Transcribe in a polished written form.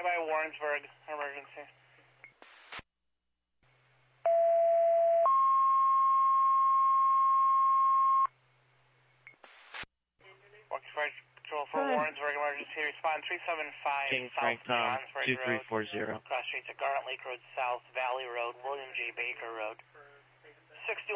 by Warrensburg, emergency. Fire Patrol for Warrensburg, emergency. Respond 375 King South Frank Tom, Johnsburg Road. 2340. Cross streets of Garrett Lake Road South, Valley Road, William J. Baker Road. 61